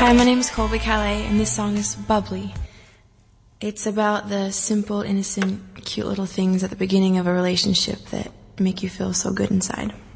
Hi, my name is Colby Calais, and this song is Bubbly. It's about the simple, innocent, cute little things at the beginning of a relationship that make you feel so good inside.